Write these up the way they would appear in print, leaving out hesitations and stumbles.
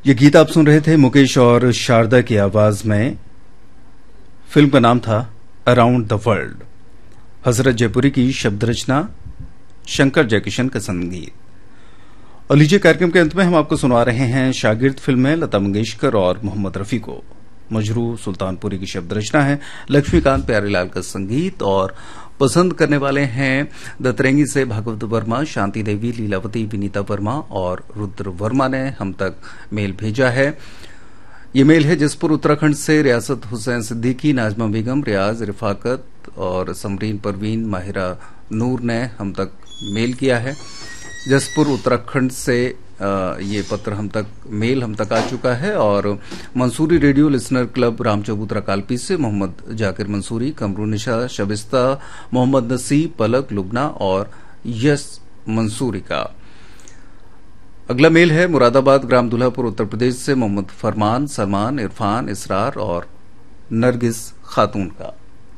ये गीत आप सुन रहे थे मुकेश और शारदा की आवाज में। फिल्म का नाम था अराउंड द वर्ल्ड। हजरत जयपुरी की शब्द रचना, शंकर जयकिशन का संगीत। और लीजिए कार्यक्रम के अंत में हम आपको सुना रहे हैं शागिर्द फिल्म में लता मंगेशकर और मोहम्मद रफी को। मजरू सुल्तानपुरी की शब्द रचना है, लक्ष्मीकांत प्यारेलाल का संगीत। और पसंद करने वाले हैं दतरंगी से भागवत वर्मा, शांति देवी, लीलावती, विनीता वर्मा और रुद्र वर्मा ने हम तक मेल भेजा है। ये मेल है जसपुर उत्तराखंड से रियासत हुसैन सिद्दीकी, नाजमा बेगम, रियाज, रिफाकत और समरीन परवीन, माहिरा नूर ने हम तक मेल किया है। जसपुर उत्तराखंड से ये पत्र मेल हम तक आ चुका है। और Mansuri radio listener club रामचबूतरा Kalpi से मोहम्मद जाकिर मंसूरी, कमरू निशा, शबिस्ता, मोहम्मद नसीब, पलक, लुबना और यश मंसूरी का। अगला मेल है मुरादाबाद ग्राम दुल्हापुर उत्तर प्रदेश से मोहम्मद फरमान, सलमान, इरफान, इसरार और नरगिस खातून का।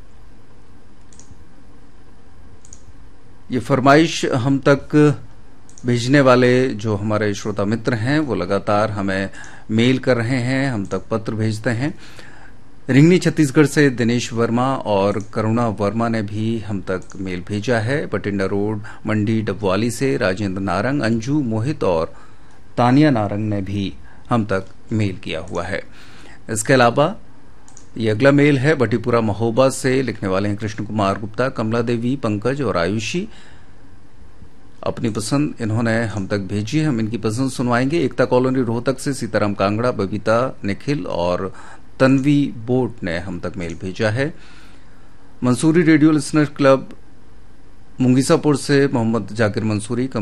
ये फरमाइश हम तक भेजने वाले जो हमारे श्रोता मित्र हैं वो लगातार हमें मेल कर रहे हैं, हम तक पत्र भेजते हैं। रिंगनी छत्तीसगढ़ से दिनेश वर्मा और करुणा वर्मा ने भी हम तक मेल भेजा है। बटिंडा रोड मंडी डबवाली से राजेंद्र नारंग, अंजू, मोहित और तानिया नारंग ने भी हम तक मेल किया हुआ है। इसके अलावा ये अगला मेल है बटीपुरा महोबा से। लिखने वाले हैं कृष्ण कुमार गुप्ता, कमला देवी, पंकज और आयुषी। अपनी पसंद इन्होंने हम तक भेजी है, हम इनकी पसंद सुनवाएंगे। एकता कॉलोनी रोहतक से सीताराम कांगड़ा, बबीता, निखिल और तन्वी बोट ने हम तक मेल भेजा है। मंसूरी रेडियो लिसनर क्लब मुंगीसापुर से मोहम्मद जाकिर मंसूरी,